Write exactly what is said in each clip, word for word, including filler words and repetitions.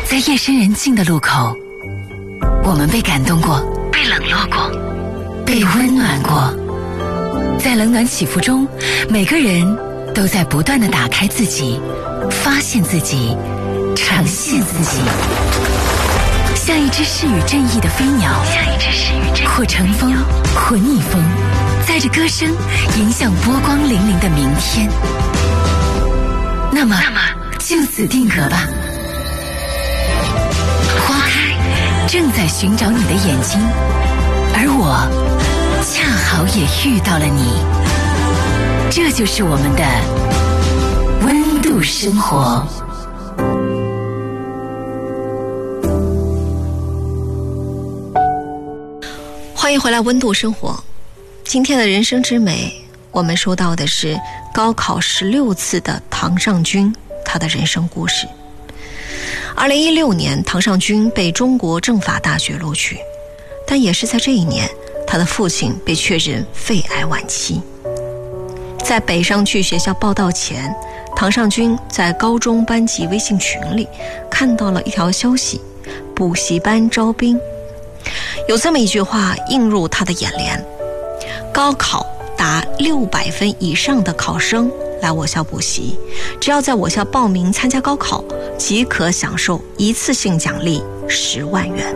在夜深人静的路口，我们被感动过，被冷落过，被温暖过。在冷暖起伏中，每个人都在不断地打开自己，发现自己，呈现自己。像一只适与正义的飞鸟，像一只适与正义或乘风，或逆风，载着歌声，迎向波光粼粼的明天。那么，那么就此定格吧。花开，正在寻找你的眼睛，而我恰好也遇到了你。这就是我们的温度生活。 欢迎回来温度生活。今天的人生之美，我们说到的是高考十六次的唐尚君，他的人生故事。二零一六年，唐尚君被中国政法大学录取，但也是在这一年，他的父亲被确认肺癌晚期。在北上去学校报到前，唐尚君在高中班级微信群里看到了一条消息：补习班招兵。有这么一句话映入他的眼帘：高考达六百分以上的考生来我校补习，只要在我校报名参加高考，即可享受一次性奖励十万元。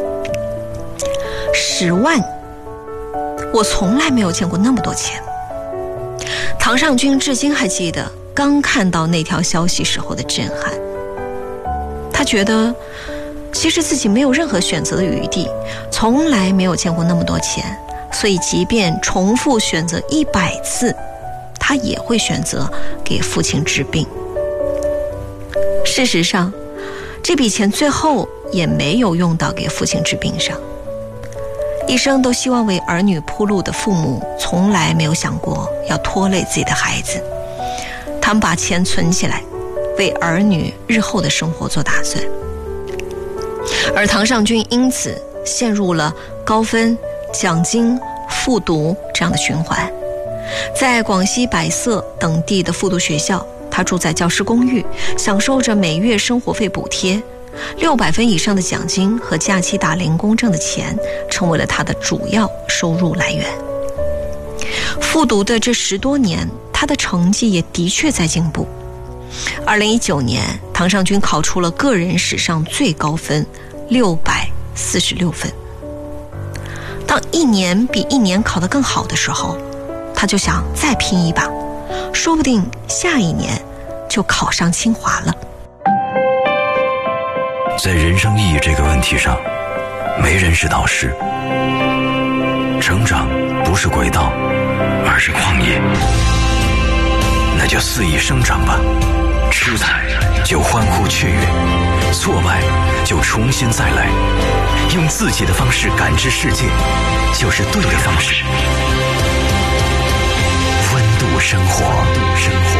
十万，我从来没有见过那么多钱。唐尚君至今还记得刚看到那条消息时候的震撼。他觉得其实自己没有任何选择的余地，从来没有见过那么多钱，所以即便重复选择一百次，他也会选择给父亲治病。事实上，这笔钱最后也没有用到给父亲治病上。一生都希望为儿女铺路的父母，从来没有想过要拖累自己的孩子。他们把钱存起来，为儿女日后的生活做打算。而唐尚君因此陷入了高分、奖金、复读这样的循环。在广西百色等地的复读学校，他住在教师公寓，享受着每月生活费补贴。六百分以上的奖金和假期打零工挣的钱成为了他的主要收入来源。复读的这十多年，他的成绩也的确在进步。二零一九年，唐尚君考出了个人史上最高分六百四十六分。当一年比一年考得更好的时候，他就想再拼一把，说不定下一年就考上清华了。 在人生意义这个问题上，没人是导师。成长不是轨道，而是旷野。那就肆意生长吧，失态就欢呼雀跃，挫败就重新再来，用自己的方式感知世界，就是对的方式。温度生活。